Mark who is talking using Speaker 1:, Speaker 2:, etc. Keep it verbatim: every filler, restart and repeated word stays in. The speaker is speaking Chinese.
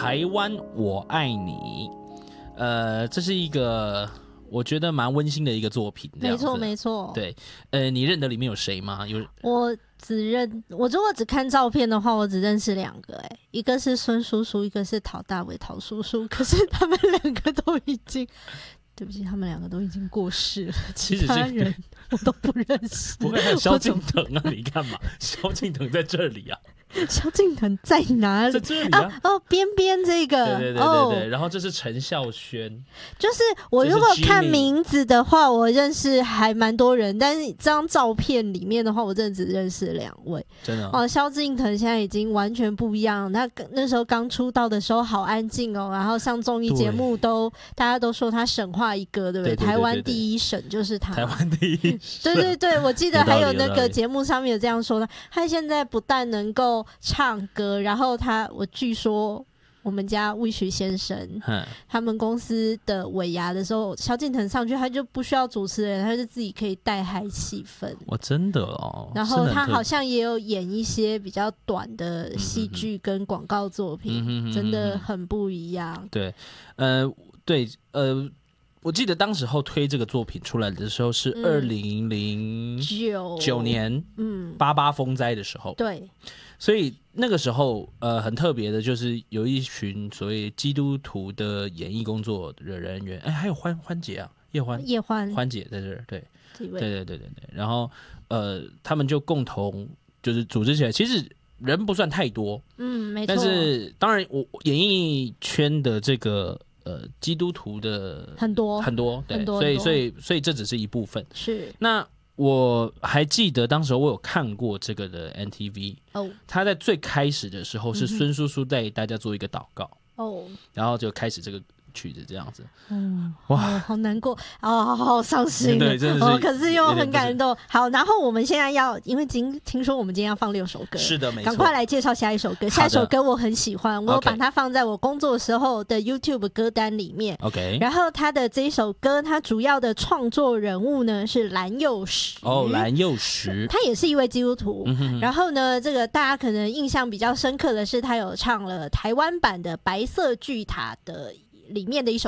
Speaker 1: 台湾我爱你，呃，这是一个我觉得蛮温馨的一个作品，
Speaker 2: 没错没错。
Speaker 1: 对，呃，你认得里面有谁吗？有
Speaker 2: 我只认，我如果只看照片的话，我只认识两个、欸，一个是孙叔叔，一个是陶大伟陶叔叔，可是他们两个都已经。对不起，他们两个都已经过世了，其他人我都不认识。
Speaker 1: 不会还有萧敬腾啊？你干嘛？萧敬腾在这里啊？
Speaker 2: 萧敬腾在哪里？
Speaker 1: 在这里啊！
Speaker 2: 啊哦，边边这个，
Speaker 1: 对对对对对。哦、然后这是陈孝萱，
Speaker 2: 就是我如果看名字的话，我认识还蛮多人，但是这张照片里面的话，我真的只认识两位。
Speaker 1: 真的
Speaker 2: 哦，萧敬腾现在已经完全不一样。他那时候刚出道的时候好安静哦，然后上综艺节目都大家都说他神话一哥，对不对？对对对对对，台湾第一神就是他。
Speaker 1: 台湾第一神。
Speaker 2: 对对对，我记得还有那个节目上面有这样说的，他现在不但能够唱歌，然后他我据说我们家Wish先生他们公司的尾牙的时候，萧敬腾上去他就不需要主持人，他就自己可以带嗨气氛。
Speaker 1: 哇，真的哦！
Speaker 2: 然后他好像也有演一些比较短的戏剧跟广告作品，嗯、真的很不一样。
Speaker 1: 对，呃，对，呃。我记得当时候推这个作品出来的时候是二零零九年，嗯，八八风灾的时候，
Speaker 2: 对，
Speaker 1: 所以那个时候呃很特别的就是有一群所谓基督徒的演艺工作的人员，哎，还有欢欢姐啊，叶欢，
Speaker 2: 叶欢，
Speaker 1: 欢姐在这儿，对，对对对对对，然后呃他们就共同就是组织起来，其实人不算太多，
Speaker 2: 嗯，没错，
Speaker 1: 但是当然我演艺圈的这个。呃，基督徒的
Speaker 2: 很多
Speaker 1: 很多，对，
Speaker 2: 很多
Speaker 1: 所以所以所以这只是一部分。
Speaker 2: 是。
Speaker 1: 那我还记得当时我有看过这个的 M T V， 哦，他在最开始的时候是孙叔叔带大家做一个祷告，哦，然后就开始这个曲子这样子，
Speaker 2: 嗯，哇，哦、好难过哦，好好伤心，
Speaker 1: 对，真的是，
Speaker 2: 哦，可是又很感动。好，然后我们现在要，因为今听说我们今天要放六首歌，
Speaker 1: 是的，没错，
Speaker 2: 赶快来介绍下一首歌。下一首歌我很喜欢，我有把它放在我工作时候的 YouTube 歌单里面。
Speaker 1: OK，
Speaker 2: 然后他的这一首歌，他主要的创作人物呢是蓝又时。
Speaker 1: 哦，蓝又时，
Speaker 2: 他也是一位基督徒。嗯、然后呢，这个大家可能印象比较深刻的是，他有唱了台湾版的《白色巨塔》的里面的一首